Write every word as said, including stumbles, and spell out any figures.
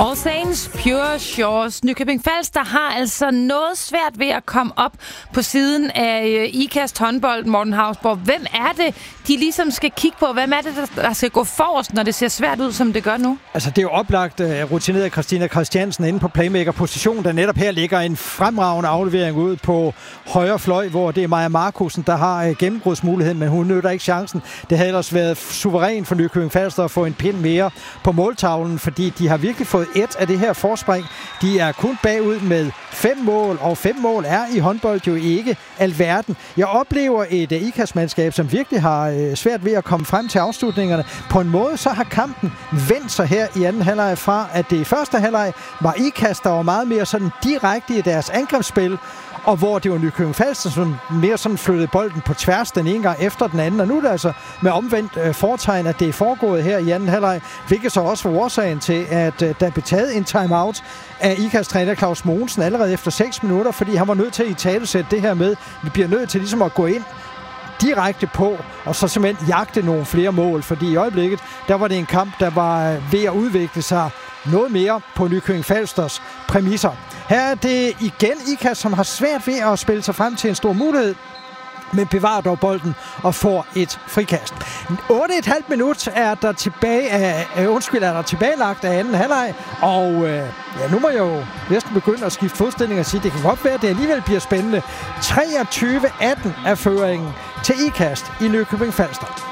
All Saints, Pure Shores. Nykøbing Falster har altså noget svært ved at komme op på siden af Ikast håndbold, Morten Hausborg. Hvem er det, de ligesom skal kigge på? Hvem er det, der skal gå forrest, når det ser svært ud, som det gør nu? Altså, det er jo oplagt uh, rutineret Christina Christiansen inde på playmaker-position, der netop her ligger en fremragende aflevering ud på højre fløj, hvor det er Maja Markusen, der har uh, gennembrudsmuligheden, men hun nytter ikke chancen. Det havde ellers været suveræn for Nykøbing Falster at få en pind mere på måltavlen, fordi de har virkelig fået et af det her forspring. De er kun bagud med fem mål, og fem mål er i håndbold jo ikke alverden. Jeg oplever et uh, Ikast-mandskab, som virkelig har uh, svært ved at komme frem til afslutningerne. På en måde så har kampen vendt sig her i anden halvleg fra, at det i første halvleg var Ikast, der var meget mere sådan direkte i deres angrebsspil, og hvor det var Nykøbing Falster, som mere sådan flyttede bolden på tværs den ene gang efter den anden. Og nu er det altså med omvendt øh, foretegn, at det er foregået her i anden halvleg, hvilket så også var årsagen til, at øh, der blev taget en timeout af Ikast-træner Claus Mogensen allerede efter seks minutter, fordi han var nødt til at italesætte det her med, vi bliver nødt til ligesom at gå ind direkte på, og så simpelthen jagte nogle flere mål, fordi i øjeblikket, der var det en kamp, der var ved at udvikle sig noget mere på Nykøbing Falsters præmisser. Her er det igen Ikast, som har svært ved at spille sig frem til en stor mulighed, men bevarer dog bolden og får et frikast. otte komma fem minut er der tilbage af, øh, undskyld, er der tilbagelagt af anden halvleg, og øh, ja, nu må jeg jo næsten begynde at skifte fodstilling og sige, det kan godt være, at det alligevel bliver spændende. treogtyve atten er føringen til Ikast i Nykøbing Falster.